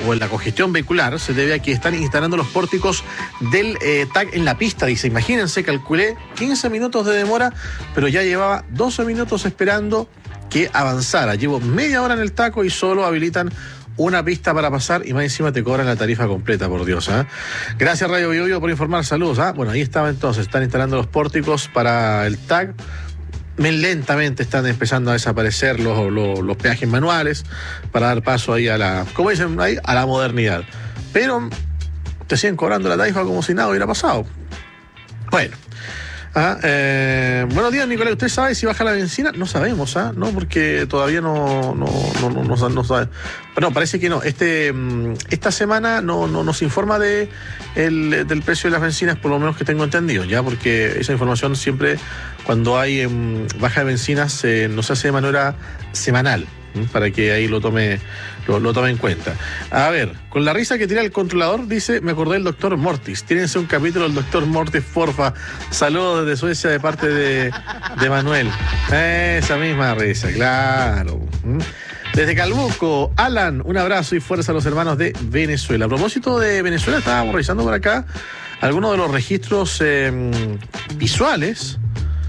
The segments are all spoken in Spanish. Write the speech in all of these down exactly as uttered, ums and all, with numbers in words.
o en la congestión vehicular se debe a que están instalando los pórticos del eh, T A C en la pista. Dice, imagínense, calculé quince minutos de demora, pero ya llevaba doce minutos esperando que avanzara. Llevo media hora en el taco y solo habilitan una pista para pasar y más encima te cobran la tarifa completa, por Dios. ¿eh? Gracias Radio Bio Bio por informar, saludos. ¿eh? Bueno, ahí estaba entonces, están instalando los pórticos para el T A C. Lentamente están empezando a desaparecer los, los, los peajes manuales para dar paso ahí a la, ¿cómo dicen ahí? A la modernidad. Pero te siguen cobrando la tarifa como si nada hubiera pasado. Bueno. Ah, eh, buenos días, Nicolás. ¿Usted sabe si baja la benzina? No sabemos, ¿ah? No, porque todavía no, no, no, no, no, no sabe. Pero no, parece que no. Este, esta semana no, no nos informa de el, del precio de las bencinas, por lo menos que tengo entendido, ya, porque esa información siempre, cuando hay eh, baja de bencinas, eh, nos hace de manera semanal, ¿eh? Para que ahí lo tome, lo, lo tome en cuenta. A ver, con la risa que tira el controlador, dice, me acordé del doctor Mortis. Tírense un capítulo del doctor Mortis, porfa. Saludos desde Suecia de parte de, de Manuel. Esa misma risa, claro. Desde Calbuco, Alan, un abrazo y fuerza a los hermanos de Venezuela. A propósito de Venezuela, estábamos revisando por acá algunos de los registros eh, visuales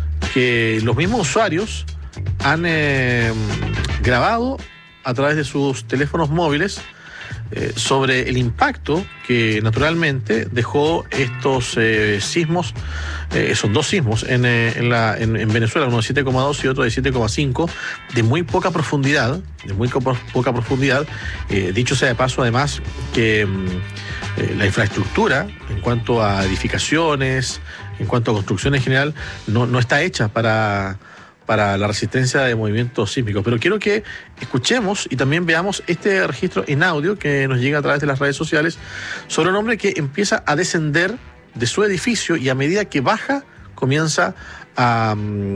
que los mismos usuarios han eh, grabado a través de sus teléfonos móviles eh, sobre el impacto que naturalmente dejó estos eh, sismos, eh, son dos sismos en, eh, en, la, en, en Venezuela, uno de siete coma dos y otro de siete coma cinco, de muy poca profundidad, de muy co- poca profundidad. Eh, dicho sea de paso, además, que eh, la infraestructura en cuanto a edificaciones, en cuanto a construcción en general, no, no está hecha para... para la resistencia de movimientos sísmicos. Pero quiero que escuchemos y también veamos este registro en audio que nos llega a través de las redes sociales sobre un hombre que empieza a descender de su edificio y a medida que baja comienza a,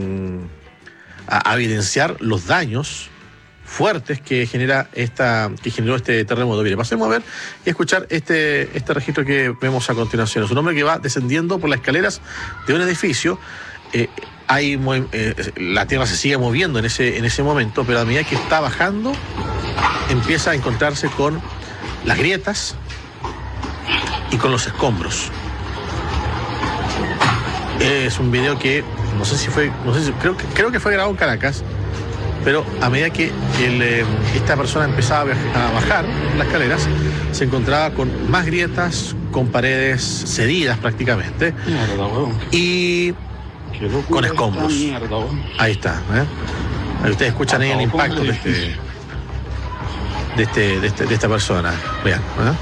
a, a evidenciar los daños fuertes que genera esta que generó este terremoto. Mire, pasemos a ver y escuchar este, este registro que vemos a continuación. Es un hombre que va descendiendo por las escaleras de un edificio. Eh, Hay, eh, la tierra se sigue moviendo en ese, en ese momento, pero a medida que está bajando, empieza a encontrarse con las grietas y con los escombros. Es un video que no sé si fue, no sé si, creo, creo que fue grabado en Caracas, pero a medida que el, eh, esta persona empezaba a bajar las escaleras, se encontraba con más grietas, con paredes cedidas prácticamente. Mierda, huevón. Y con escombros. Mierda, ahí está, ¿eh? Ahí ustedes escuchan ahí el impacto de este, de este, de este, de esta persona. Vean, ¿eh?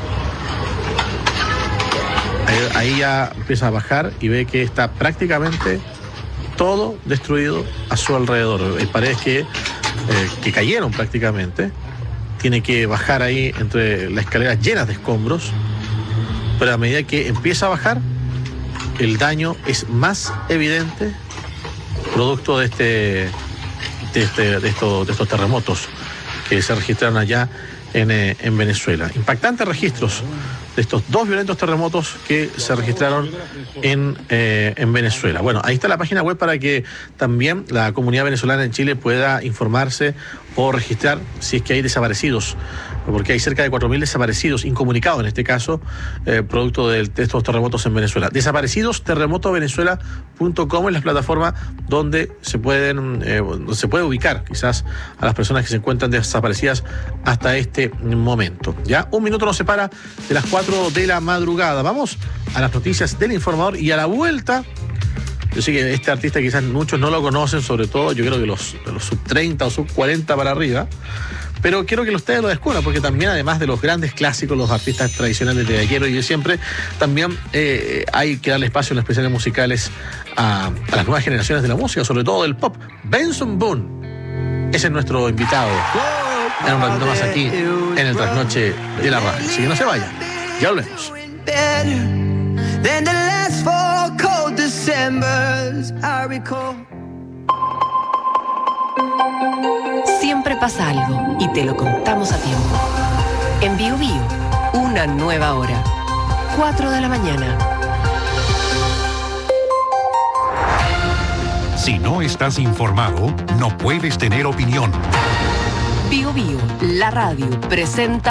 Ahí, ahí ya empieza a bajar y ve que está prácticamente todo destruido a su alrededor. Hay paredes que, eh, que cayeron prácticamente. Tiene que bajar ahí entre las escaleras llenas de escombros, pero a medida que empieza a bajar, el daño es más evidente producto de este de, este, de, estos, de estos terremotos que se registraron allá en, eh, en Venezuela. Impactantes registros de estos dos violentos terremotos que se registraron en, eh, en Venezuela. Bueno, ahí está la página web para que también la comunidad venezolana en Chile pueda informarse o registrar si es que hay desaparecidos, porque hay cerca de cuatro mil desaparecidos, incomunicados en este caso, eh, producto de, de estos terremotos en Venezuela. Desaparecidos, terremoto venezuela punto com es la plataforma donde se pueden eh, donde se puede ubicar quizás a las personas que se encuentran desaparecidas hasta este momento. Ya un minuto nos separa de las cuatro de la madrugada. Vamos a las noticias del Informador y a la vuelta. Yo sé que este artista quizás muchos no lo conocen, sobre todo yo creo que los, los sub treinta o sub cuarenta para arriba, pero quiero que ustedes lo descubran, porque también además de los grandes clásicos, los artistas tradicionales de ayer y de siempre, también eh, hay que darle espacio en los especiales musicales a, a las nuevas generaciones de la música, sobre todo del pop. Benson Boone, ese es nuestro invitado en un ratito más aquí en el Trasnoche de la Radio. Así que no se vayan, ya volvemos. Siempre pasa algo y te lo contamos a tiempo. En Bio Bio, una nueva hora. cuatro de la mañana. Si no estás informado, no puedes tener opinión. Bio Bio, la radio, presenta